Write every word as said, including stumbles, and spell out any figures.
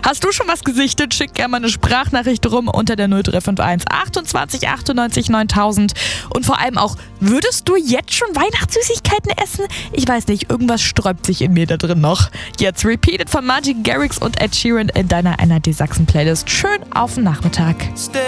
Hast du schon was gesichtet? Schick gerne mal eine Sprachnachricht rum unter der null drei fünf eins achtundzwanzig achtundneunzig neuntausend. Und vor allem auch, würdest du jetzt schon Weihnachtssüßigkeiten essen? Ich weiß nicht, irgendwas sträubt sich in mir da drin noch. Jetzt Repeated von Martin Garrix und Ed Sheeran in deiner N R D Sachsen Playlist. Schön auf den Nachmittag.